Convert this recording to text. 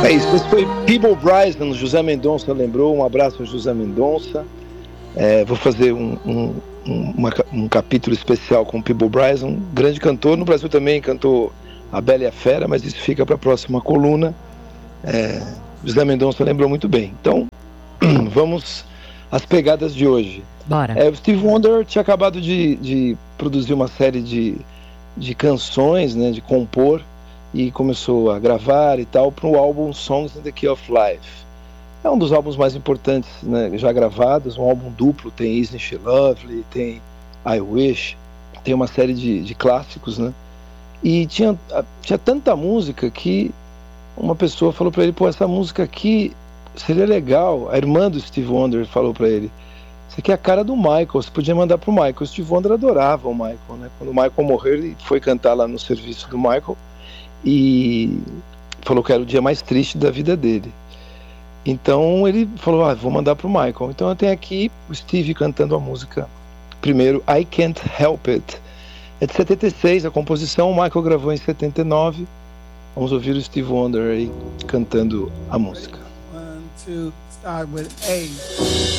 É isso, esse foi Peabo Bryson, José Mendonça lembrou, um abraço a José Mendonça. Vou fazer um capítulo especial com o Peabo Bryson, um grande cantor, no Brasil também cantou A Bela e a Fera, mas isso fica para a próxima coluna. José Mendonça lembrou muito bem. Então, vamos às pegadas de hoje. Bora. O Steve Wonder tinha acabado de produzir uma série de canções, né, de compor, e começou a gravar e tal para o álbum Songs in the Key of Life. É um dos álbuns mais importantes, né, já gravados, um álbum duplo, tem Isn't She Lovely, tem I Wish, tem uma série de clássicos, né? E tinha tanta música que uma pessoa falou para ele, pô, essa música aqui seria legal. A irmã do Steve Wonder falou para ele, isso aqui é a cara do Michael, você podia mandar pro Michael. O Steve Wonder adorava o Michael, né? Quando o Michael morreu, ele foi cantar lá no serviço do Michael e falou que era o dia mais triste da vida dele. Então ele falou, vou mandar pro Michael. Então eu tenho aqui o Steve cantando a música. Primeiro, I Can't Help It. É de 76, a composição, o Michael gravou em 79. Vamos ouvir o Steve Wonder aí cantando a música. 1, 2, start with A.